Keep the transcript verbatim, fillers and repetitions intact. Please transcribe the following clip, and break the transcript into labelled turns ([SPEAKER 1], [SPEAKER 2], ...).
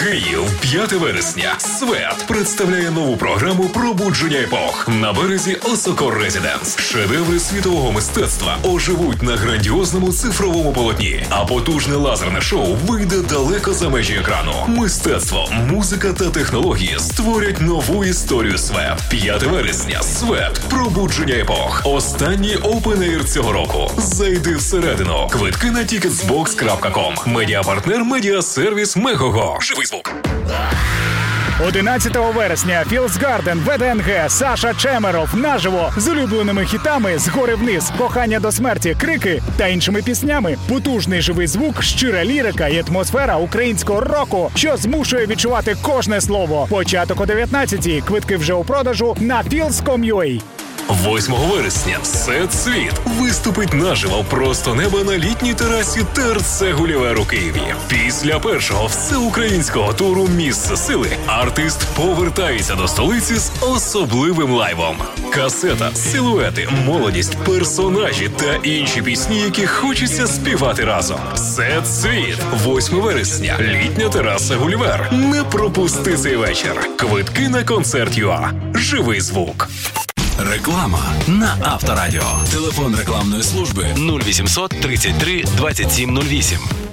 [SPEAKER 1] Київ, п'яте вересня. Свет представляє нову програму «Пробудження епох» на березі Осокор Резиденс. Шедеври світового мистецтва оживуть на грандіозному цифровому полотні, а потужне лазерне шоу вийде далеко за межі екрану. Мистецтво, музика та технології створять нову історію Свет. п'яте вересня. Свет. Пробудження епох. Останній опен-ейр цього року. Зайди всередину. Квитки на тікетсбокс крапка ком. Медіапартнер медіасервіс Мегого. Живий звук.
[SPEAKER 2] одинадцятого вересня Філсгарден, ВДНГ, Саша Чемеров наживо з улюбленими хітами «Згори вниз», «Кохання до смерті», «Крики» та іншими піснями. Потужний живий звук, щира лірика і атмосфера українського року, що змушує відчувати кожне слово. Початок о дев'ятнадцятій. Квитки вже у продажу на філс крапка ком крапка ю а.
[SPEAKER 1] восьмого вересня все світ виступить наживо просто неба на літній терасі ТРЦ Гулівер у Києві. Після першого всеукраїнського туру «Місце сили» артист повертається до столиці з особливим лайвом. Касета, силуети, молодість, персонажі та інші пісні, які хочеться співати разом. Все світ. восьмого вересня. Літня тераса Гулівер. Не пропусти цей вечір. Квитки на концерт ю а. Живий звук.
[SPEAKER 3] Реклама на Авторадіо. Телефон рекламної служби нуль вісімсот тридцять три двадцять сім нуль вісім.